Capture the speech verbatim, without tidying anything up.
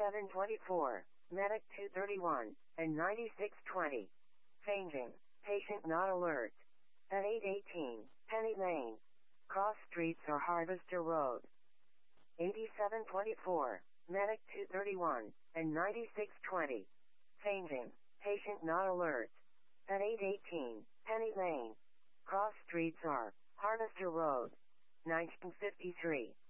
eighty-seven twenty-four, Medic two thirty-one, and ninety-six twenty. Changing. Patient not alert. At eight eighteen, Penny Lane. Cross streets or Harvester Road. eighty-seven twenty-four, Medic two thirty-one, and ninety-six twenty. Changing. Patient not alert. At eight eighteen, Penny Lane. Cross streets are Harvester Road. nineteen fifty-three.